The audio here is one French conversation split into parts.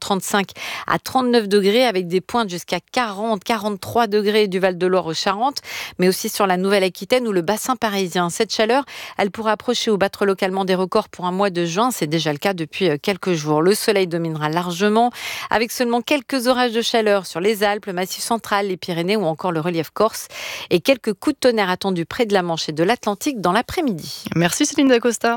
35 à 39 degrés avec des pointes jusqu'à 40-43 degrés du Val-de-Loire aux Charentes, mais aussi sur la Nouvelle-Aquitaine ou le bassin parisien. Cette chaleur, elle pourrait approcher ou battre localement des records pour un mois de juin. C'est déjà le cas depuis quelques jours. Le soleil dominera largement avec seulement quelques orages de chaleur sur les Alpes, le Massif central, les Pyrénées ou encore le relief corse et quelques coups de tonnerre attendus près de la Manche et de l'Atlantique dans l'après-midi. Merci Céline Dacosta.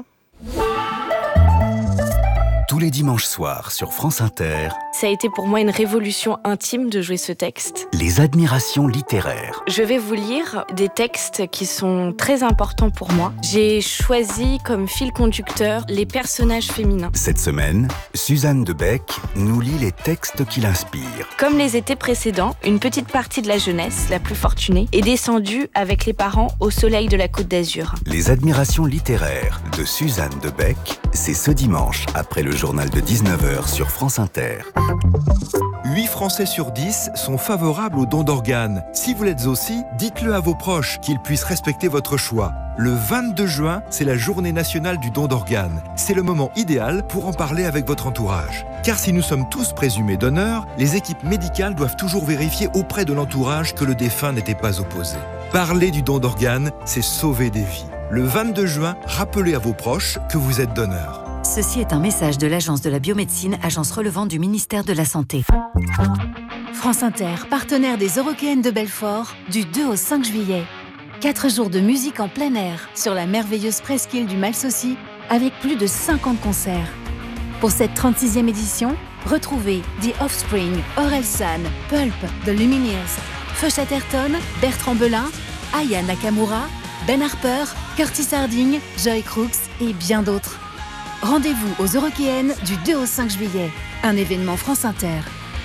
Tous les dimanches soirs sur France Inter, Ça a été pour moi une révolution intime de jouer ce texte. les admirations littéraires. Je vais vous lire des textes qui sont très importants pour moi. J'ai choisi comme fil conducteur les personnages féminins. Cette semaine, Suzanne Debec nous lit les textes qui l'inspirent. Comme les étés précédents, une petite partie de la jeunesse, la plus fortunée, est descendue avec les parents au soleil de la Côte d'Azur. Les admirations littéraires de Suzanne Debec, c'est ce dimanche après le journal de 19h sur France Inter. 8 Français sur 10 sont favorables au don d'organes. Si vous l'êtes aussi, dites-le à vos proches, qu'ils puissent respecter votre choix. Le 22 juin, c'est la journée nationale du don d'organes. C'est le moment idéal pour en parler avec votre entourage. Car si nous sommes tous présumés donneurs, les équipes médicales doivent toujours vérifier auprès de l'entourage que le défunt n'était pas opposé. Parler du don d'organes, c'est sauver des vies. Le 22 juin, rappelez à vos proches que vous êtes donneur. Ceci est un message de l'Agence de la biomédecine, agence relevant du ministère de la Santé. France Inter, partenaire des Eurockéennes de Belfort, du 2 au 5 juillet. 4 jours de musique en plein air sur la merveilleuse presqu'île du Malsaucy, avec plus de 50 concerts. Pour cette 36e édition, retrouvez The Offspring, Orelsan, Pulp, The Lumineers, Feu Chatterton, Bertrand Belin, Aya Nakamura, Ben Harper, Curtis Harding, Joy Crooks et bien d'autres. Rendez-vous aux Eurockéennes du 2 au 5 juillet. Un événement France Inter.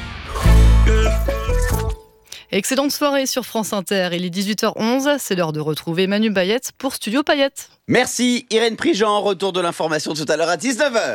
Excellente soirée sur France Inter. Il est 18h11, c'est l'heure de retrouver Manu Bayette pour Studio Payette. Merci Irène Prigent, retour de l'information tout à l'heure à 19h.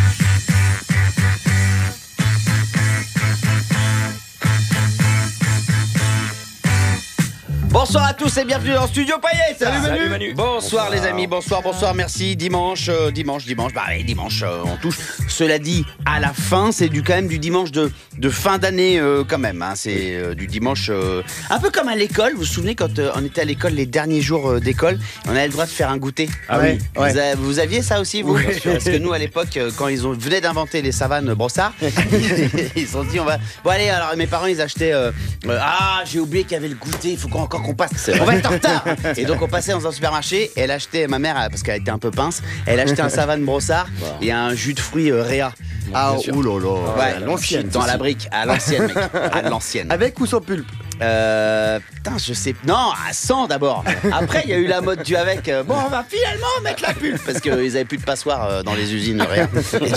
Bonsoir à tous et bienvenue dans Studio Payette. Salut Manu. Bonsoir les amis, bonsoir, merci. Dimanche, on touche. Cela dit, à la fin, c'est quand même du dimanche de fin d'année quand même. Hein. C'est du dimanche un peu comme à l'école. Vous vous souvenez quand on était à l'école, les derniers jours d'école, on avait le droit de faire un goûter. Ah oui. Ouais. Vous aviez ça aussi vous? Parce que nous à l'époque, quand ils venaient d'inventer les savanes brossard, ils se sont dit on va. Bon allez, alors mes parents ils achetaient. J'ai oublié qu'il y avait le goûter. Il faut encore qu'on passe. On va être en retard. Et donc on passait dans un supermarché et elle achetait, ma mère, parce qu'elle était un peu pince, elle achetait un savane brossard et un jus de fruits Réa. Ah, oulala. Ouais, À l'ancienne. dans la brique, à l'ancienne, mec. À l'ancienne. Avec ou sans pulpe? Putain, je sais. Non, à 100 d'abord. Après, il y a eu la mode du avec. Bon, on va finalement mettre la pulpe parce qu'ils avaient plus de passoire dans les usines, rien.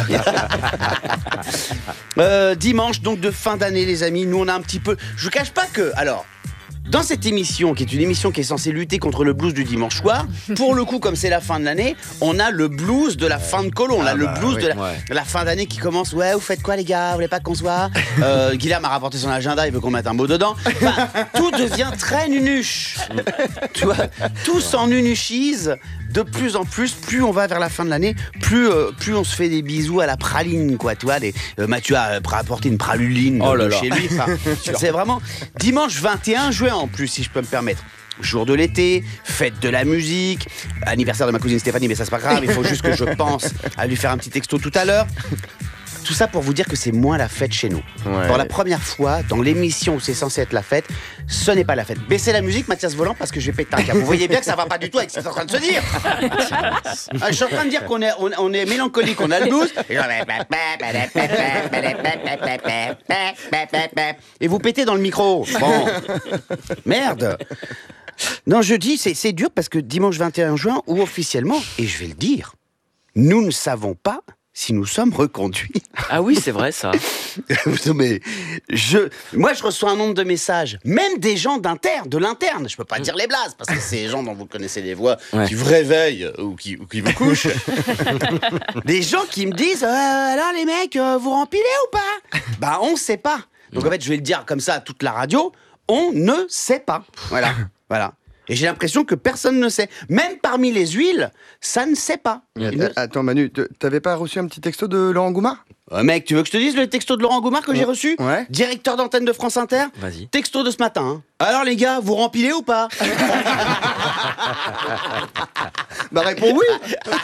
Dimanche, donc de fin d'année, les amis. Nous, on a un petit peu. Je vous cache pas que. Alors. Dans cette émission, qui est une émission qui est censée lutter contre le blues du dimanche soir, pour le coup, comme c'est la fin de l'année, on a le blues de la fin de colo. On a le blues de la fin d'année qui commence. Ouais, vous faites quoi, les gars? Vous voulez pas qu'on se voit? Guillaume a rapporté son agenda, il veut qu'on mette un mot dedans. Enfin, tout devient très nunuche. Tu vois, tout s'en nunuchise. De plus en plus, plus on va vers la fin de l'année, plus on se fait des bisous à la praline, quoi. Tu vois, Mathieu a apporté une praluline de chez lui. Enfin, c'est vraiment dimanche 21 juin en plus, si je peux me permettre. Jour de l'été, fête de la musique, anniversaire de ma cousine Stéphanie, mais ça c'est pas grave, il faut juste que je pense à lui faire un petit texto tout à l'heure. Tout ça pour vous dire que c'est moins la fête chez nous. Ouais. Pour la première fois, dans l'émission où c'est censé être la fête, ce n'est pas la fête. Baissez la musique, Mathias Volant, parce que je vais péter un câble. Vous voyez bien que ça va pas du tout avec ce que c'est en train de se dire. Je suis en train de dire qu'on est mélancolique, on a le blues. Et vous pétez dans le micro. Bon. Merde. Non, je dis, c'est dur parce que dimanche 21 juin, ou officiellement, et je vais le dire, nous ne savons pas si nous sommes reconduits. Ah oui, c'est vrai ça. Mais moi, je reçois un nombre de messages, même des gens de l'interne. Je peux pas dire les blazes, parce que c'est les gens dont vous connaissez les voix, qui vous réveillent ou qui vous couchent. Des gens qui me disent alors les mecs, vous rempilez ou pas? Bah, on sait pas. Donc en fait, je vais le dire comme ça à toute la radio, on ne sait pas. Voilà. Et j'ai l'impression que personne ne sait. Même parmi les huiles, ça ne sait pas. Attends Manu, t'avais pas reçu un petit texto de Laurent Goumard? Mec, tu veux que je te dise le texto de Laurent Goumard que j'ai reçu? Ouais. Directeur d'antenne de France Inter. Vas-y. Texto de ce matin. Hein. Alors les gars, vous rempilez ou pas? Bah réponds oui.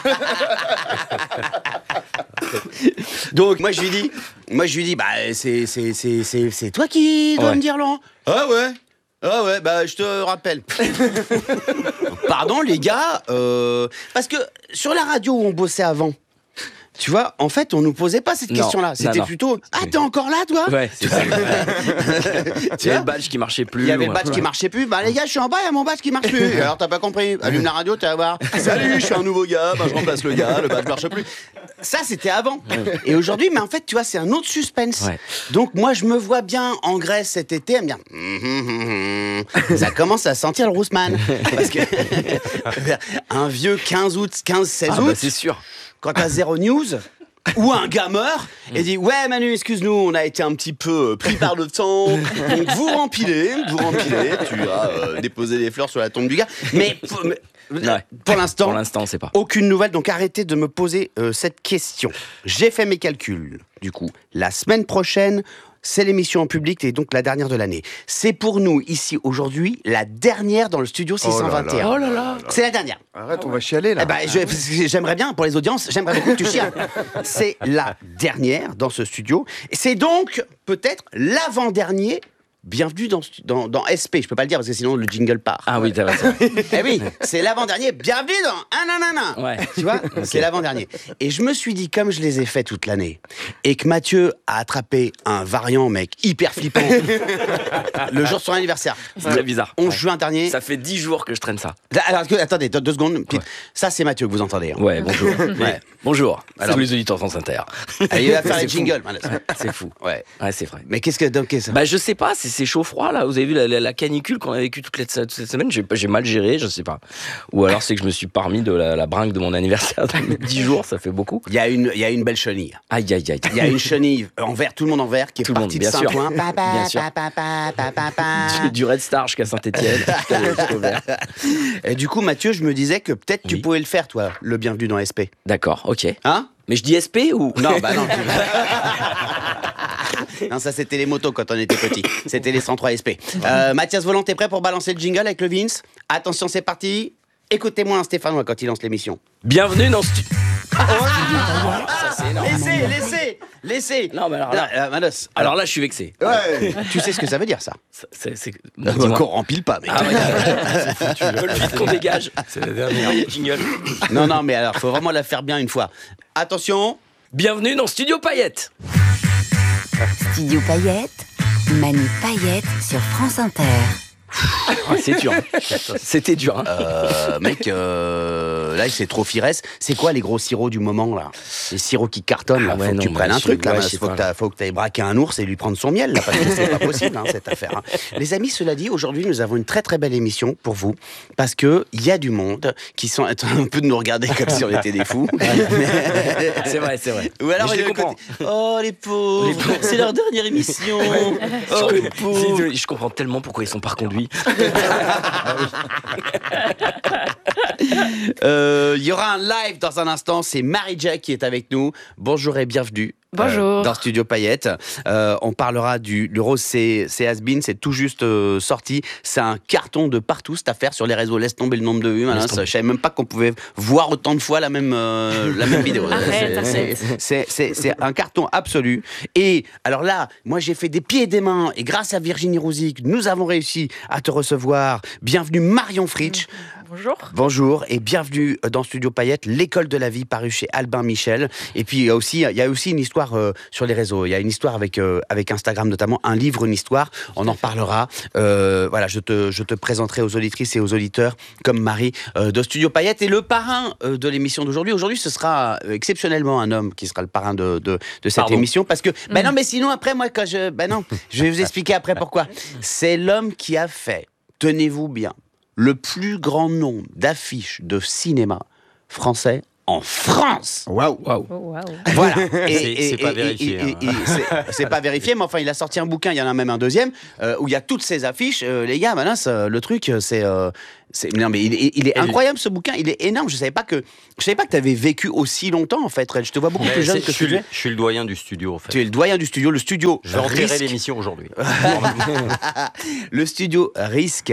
Donc moi je lui dis, bah c'est toi qui dois me dire, Laurent. Ah ouais, bah je te rappelle. Pardon les gars, parce que sur la radio où on bossait avant, tu vois, en fait, on nous posait pas cette question-là. C'était plutôt, t'es encore là, toi? Ouais, c'est ça. Il y avait le badge qui marchait plus. Il y avait le badge qui marchait plus. Bah les gars, je suis en bas, il y a mon badge qui marche plus. Alors t'as pas compris? Allume la radio, tu vas voir. Salut, je suis un nouveau gars. Bah je remplace le gars, le badge marche plus. Ça, c'était avant. Et aujourd'hui, mais en fait, tu vois, c'est un autre suspense. Ouais. Donc moi, je me vois bien en Grèce cet été à me dire, ça commence à sentir le Roussman. Parce que un vieux 15 août, 15-16 août. Bah, c'est sûr. Quand t'as zéro news, ou un gars meurt et dit ouais Manu, excuse-nous, on a été un petit peu pris par le temps, donc vous rempilez, tu as déposé des fleurs sur la tombe du gars, mais pour l'instant c'est pas. Aucune nouvelle, donc arrêtez de me poser cette question. J'ai fait mes calculs, du coup, la semaine prochaine, c'est l'émission en public et donc la dernière de l'année. C'est pour nous, ici, aujourd'hui, la dernière dans le studio 621. Oh là là. C'est la dernière. Arrête, on va chialer là. J'aimerais bien, pour les audiences, j'aimerais beaucoup que tu chiales. C'est la dernière dans ce studio. C'est donc peut-être l'avant-dernier. Bienvenue dans SP. Je peux pas le dire parce que sinon le jingle part. Ah oui, t'as raison. Eh oui, c'est l'avant-dernier. Bienvenue dans Nanana. Ouais. Tu vois, c'est l'avant-dernier. Et je me suis dit, comme je les ai fait toute l'année, et que Mathieu a attrapé un variant, mec, hyper flippant, le jour de son anniversaire. C'est très bizarre. 11 juin dernier. Ça fait 10 jours que je traîne ça. Alors, attendez, 2 secondes. Ouais. Ça, c'est Mathieu que vous entendez. Hein. Ouais, bonjour. Ouais. Bonjour. Alors, tous les auditeurs de France Inter. Allez, il va faire les jingles. C'est fou. Ouais, c'est vrai. Mais qu'est-ce que ça? Bah, je sais pas, c'est chaud-froid là. Vous avez vu la canicule qu'on a vécue toute cette semaine. J'ai mal géré, je sais pas. Ou alors c'est que je me suis parmi de la bringue de mon anniversaire. 10 jours, ça fait beaucoup. Il y a une belle chenille. Aïe. Il y a une chenille en vert, tout le monde en vert, qui est partie de Saint-Ouen. Bien sûr. Du Red Star jusqu'à Saint-Etienne. Et du coup, Mathieu, je me disais que peut-être tu pouvais le faire, toi, le bienvenu dans SP. D'accord, ok. Hein? Mais je dis SP ou... Non, bah non. Non, ça c'était les motos quand on était petit. C'était les 103 SP. Mathias Volant, t'es prêt pour balancer le jingle avec le Vince? Attention, c'est parti. Écoutez-moi un Stéphanois quand il lance l'émission. Bienvenue dans ce... Ça c'est énorme. Laissez. Non, mais alors là... Manos. Alors là, je suis vexé. Ouais. Tu sais ce que ça veut dire, ça? Encore rempile pas, mec. Ah ouais, c'est foutu. Le vite qu'on dégage. C'est la dernière jingle. Non, mais alors, faut vraiment la faire bien une fois. Attention. Bienvenue dans Studio Payette. Studio Payette, Manu Payette sur France Inter. C'est dur. C'était dur. Mec, là, c'est trop firesse. C'est quoi les gros sirops du moment, là? Les sirops qui cartonnent, là. Faut que tu prennes un truc, là. Faut que tu ailles braquer un ours et lui prendre son miel, là, parce que c'est pas possible, cette affaire. Les amis, cela dit, aujourd'hui, nous avons une très très belle émission pour vous, parce que il y a du monde qui sont un peu de nous regarder comme si on était des fous. C'est vrai. Ou alors, je les comprends. Oh, les pauvres. C'est leur dernière émission. Oh, les pauvres. Je comprends tellement pourquoi ils sont pas reconduits. Il y aura un live dans un instant. C'est Marie-Jack qui est avec nous. Bonjour et bienvenue. Bonjour. Dans Studio Payette. On parlera du Rose, c'est Has-Been, c'est tout juste sorti. C'est un carton de partout cette affaire sur les réseaux. Laisse tomber le nombre de vues. Je savais même pas qu'on pouvait voir autant de fois la même vidéo. Arrête. C'est un carton absolu. Et alors là, moi j'ai fait des pieds et des mains. Et grâce à Virginie Rouzic, nous avons réussi à te recevoir. Bienvenue Marion Fritsch. Bonjour et bienvenue dans Studio Payette, l'école de la vie parue chez Albin Michel. Et puis il y a aussi une histoire sur les réseaux. Il y a une histoire avec Instagram notamment, un livre, une histoire. On en reparlera. Voilà, je te présenterai aux auditrices et aux auditeurs comme Marie de Studio Payette et le parrain de l'émission d'aujourd'hui. Aujourd'hui, ce sera exceptionnellement un homme qui sera le parrain de cette émission parce que non, mais sinon après moi je vais vous expliquer après pourquoi. C'est l'homme qui a fait, tenez-vous bien, le plus grand nombre d'affiches de cinéma français en France. Waouh. Voilà. C'est pas vérifié. C'est pas vérifié, mais enfin, il a sorti un bouquin, il y en a même un deuxième, où il y a toutes ces affiches. Les gars, maintenant, le truc, c'est Non, mais il est incroyable ce bouquin, il est énorme. Je savais pas que tu avais vécu aussi longtemps en fait. Je te vois beaucoup plus jeune que tu Je suis le doyen du studio en fait. Tu es le doyen du studio. Le studio. Je vais enterrer l'émission aujourd'hui. Le studio Risque,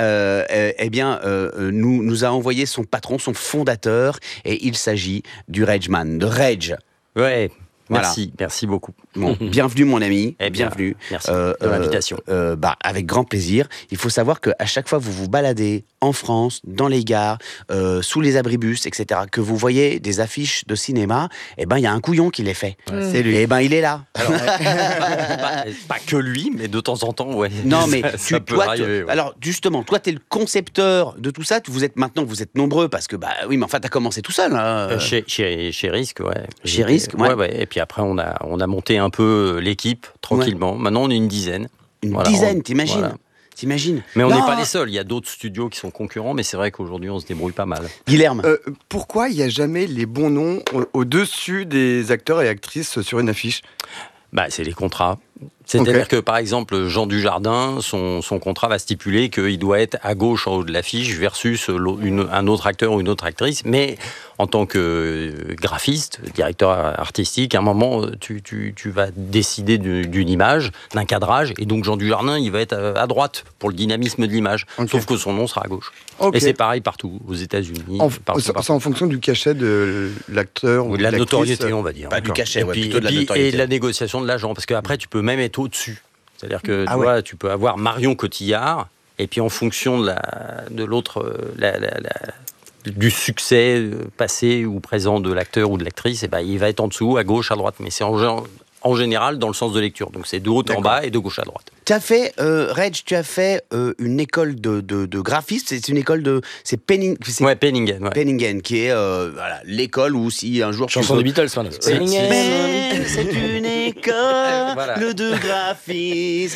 nous a envoyé son patron, son fondateur, et il s'agit du Rageman, de Rage. Ouais. Voilà. Merci beaucoup. Bon, bienvenue mon ami, bienvenue. Merci de l'invitation. Avec grand plaisir. Il faut savoir qu'à chaque fois que vous vous baladez en France, dans les gares, sous les abribus, etc., que vous voyez des affiches de cinéma, il y a un couillon qui les fait. C'est lui. Et il est là. Alors, pas que lui, mais de temps en temps, ouais. Non, mais ça peut arriver. Ouais. Alors justement, toi, t'es le concepteur de tout ça. Vous êtes nombreux parce que oui, mais enfin, t'as commencé tout seul. Hein. Chez Risque, ouais. Chez Risque, ouais. Et puis après, on a monté un peu l'équipe tranquillement. Ouais. Maintenant, on est une dizaine. Dizaine, t'imagines voilà. T'imagines ? Mais on n'est pas les seuls. Il y a d'autres studios qui sont concurrents, mais c'est vrai qu'aujourd'hui, on se débrouille pas mal. Guilherme, pourquoi il n'y a jamais les bons noms au-dessus des acteurs et actrices sur une affiche ? C'est les contrats. C'est-à-dire que, par exemple, Jean Dujardin, son contrat va stipuler qu'il doit être à gauche en haut de l'affiche versus un autre acteur ou une autre actrice. Mais en tant que graphiste, directeur artistique, à un moment, tu vas décider d'une image, d'un cadrage. Et donc, Jean Dujardin, il va être à droite pour le dynamisme de l'image. Okay. Sauf que son nom sera à gauche. Okay. Et c'est pareil partout, aux États-unis. C'est en fonction du cachet de l'acteur ou de la notoriété, on va dire. Pas du cachet, plutôt de la notoriété. Et de la négociation de l'agent. Parce qu'après, tu peux même être au-dessus. C'est-à-dire que tu peux avoir Marion Cotillard, et puis en fonction de l'autre, du succès passé ou présent de l'acteur ou de l'actrice, il va être en dessous, à gauche, à droite. Mais c'est en général dans le sens de lecture. Donc c'est de haut en bas et de gauche à droite. Tu as fait, tu as fait une école de graphiste. C'est une école de... C'est Penningen. Ouais. Penningen, qui est l'école où si un jour... Chanson des Beatles, Penningen, c'est une école de graphisme.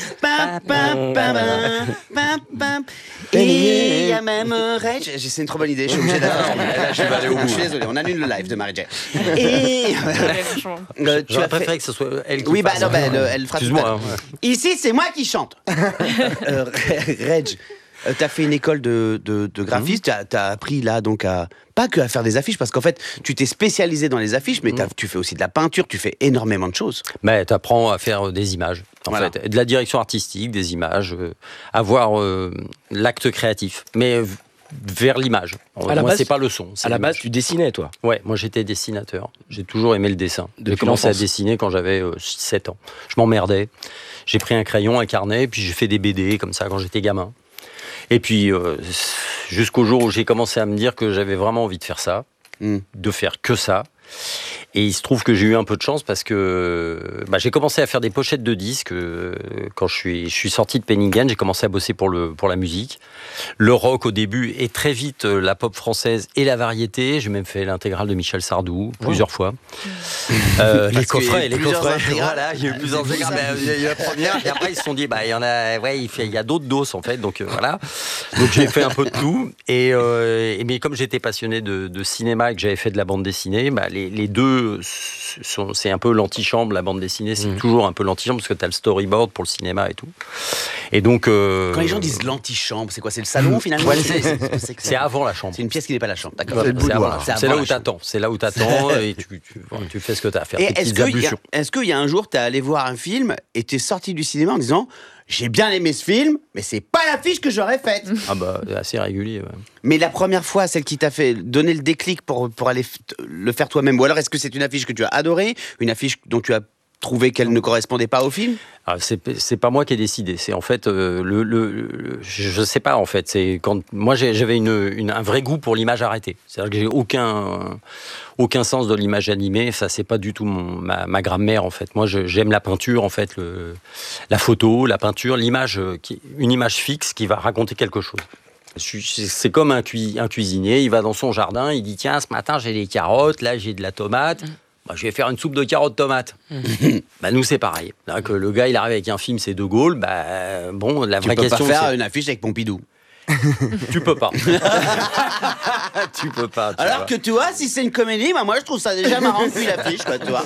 Et il y a même Rage. C'est une trop bonne idée, je suis obligé d'avoir... Je suis désolé, on annule le live de Marie-Jane. Et... J'aurais préféré que ce soit elle qui oui, elle fera tout à Ici, c'est moi qui chante. Reg, t'as fait une école de graphiste, t'as appris là donc pas que à faire des affiches, parce qu'en fait, tu t'es spécialisé dans les affiches, mais tu fais aussi de la peinture, tu fais énormément de choses. T'apprends à faire des images, en fait, de la direction artistique, des images, avoir l'acte créatif, mais vers l'image. Moi, c'est pas le son. À la base, tu dessinais, toi ? Ouais, moi j'étais dessinateur. J'ai toujours aimé le dessin. J'ai commencé à dessiner quand j'avais 6-7 ans. Je m'emmerdais. J'ai pris un crayon, un carnet, puis j'ai fait des BD comme ça quand j'étais gamin. Et puis, jusqu'au jour où j'ai commencé à me dire que j'avais vraiment envie de faire ça, de faire que ça. Et il se trouve que j'ai eu un peu de chance parce que j'ai commencé à faire des pochettes de disques quand je suis sorti de Penningen. J'ai commencé à bosser pour la musique, le rock au début et très vite la pop française et la variété. J'ai même fait l'intégrale de Michel Sardou plusieurs fois. Les coffrets. Voilà, il y a eu plusieurs intégrales. Il y a eu la première et après ils se sont dit il y a d'autres doses en fait. Donc voilà. Donc j'ai fait un peu de tout mais comme j'étais passionné de cinéma et que j'avais fait de la bande dessinée, les deux c'est un peu l'antichambre. La bande dessinée, c'est toujours un peu l'antichambre parce que tu as le storyboard pour le cinéma et tout. Et donc quand les gens disent l'antichambre, c'est quoi ? C'est le salon finalement ? C'est avant la chambre. C'est une pièce qui n'est pas la chambre. D'accord. C'est là où t'attends. C'est là où t'attends et tu fais ce que t'as à faire. Et est-ce qu'il y a un jour t'es allé voir un film et t'es sorti du cinéma en disant j'ai bien aimé ce film, mais c'est pas l'affiche que j'aurais faite. Assez régulier. Ouais. Mais la première fois, celle qui t'a fait donner le déclic pour aller le faire toi-même, ou alors est-ce que c'est une affiche que tu as adorée, une affiche dont tu as trouvé qu'elle ne correspondait pas au film ? C'est pas moi qui ai décidé. C'est en fait je sais pas en fait. C'est quand moi j'avais un vrai goût pour l'image arrêtée. C'est-à-dire que j'ai aucun sens de l'image animée. Ça c'est pas du tout ma grammaire en fait. Moi j'aime la peinture en fait, la photo, la peinture, l'image, une image fixe qui va raconter quelque chose. C'est comme un cuisinier. Il va dans son jardin, il dit tiens ce matin j'ai des carottes, là j'ai de la tomate. Je vais faire une soupe de carottes tomates. Nous, c'est pareil. Là, que le gars, il arrive avec un film, c'est De Gaulle. La vraie question, tu peux pas faire une affiche avec Pompidou. Tu peux pas. Tu peux pas. Alors que tu vois, si c'est une comédie, moi, je trouve ça déjà marrant depuis l'affiche, quoi, tu vois.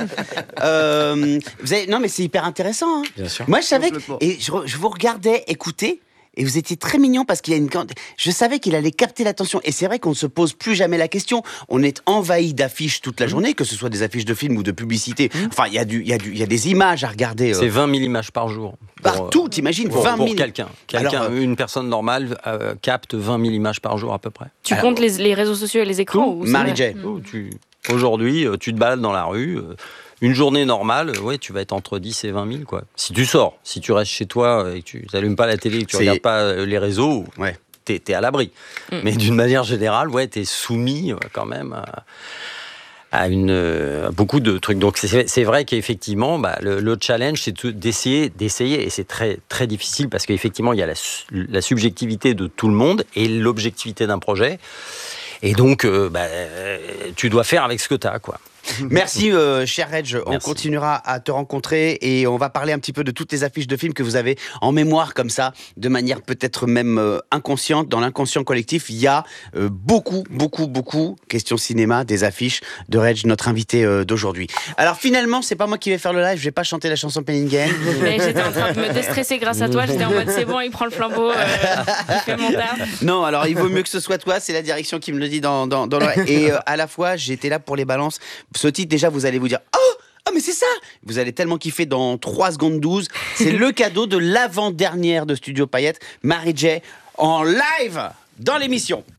Non, mais c'est hyper intéressant. Hein. Bien sûr. Moi, je savais et je vous regardais écouter. et vous étiez très mignon parce qu'il y a je savais qu'il allait capter l'attention. Et c'est vrai qu'on ne se pose plus jamais la question. On est envahi d'affiches toute la journée, que ce soit des affiches de films ou de publicité. Enfin, il y a des images à regarder. C'est 20 000 images par jour. Partout, t'imagines, 20 000. Pour quelqu'un. Alors, une personne normale capte 20 000 images par jour à peu près. Tu comptes les réseaux sociaux et les écrans Marie-Jay. Aujourd'hui, tu te balades dans la rue. Une journée normale, tu vas être entre 10 et 20 000. Quoi. Si tu sors, si tu restes chez toi et que tu n'allumes pas la télé et que tu ne regardes pas les réseaux, t'es à l'abri. Mais d'une manière générale, t'es soumis quand même à beaucoup de trucs. Donc c'est vrai qu'effectivement, le challenge, c'est d'essayer. Et c'est très, très difficile parce qu'effectivement, il y a la subjectivité de tout le monde et l'objectivité d'un projet. Et donc, tu dois faire avec ce que tu as, quoi. Merci, cher Reg. On continuera à te rencontrer et on va parler un petit peu de toutes les affiches de films que vous avez en mémoire comme ça, de manière peut-être même inconsciente. Dans l'inconscient collectif, il y a beaucoup, question cinéma, des affiches de Reg, notre invité d'aujourd'hui. Alors finalement, c'est pas moi qui vais faire le live, je vais pas chanter la chanson Penningen. J'étais en train de me déstresser grâce à toi, j'étais en mode c'est bon, il prend le flambeau, il fait mon taf. Non, alors il vaut mieux que ce soit toi, c'est la direction qui me le dit dans l'oreille. Et à la fois, j'étais là pour les balances. Ce titre, déjà, vous allez vous dire « Oh, mais c'est ça !» Vous allez tellement kiffer dans 3 secondes 12. C'est le cadeau de l'avant-dernière de Studio Payette. Marie-Jay en live dans l'émission.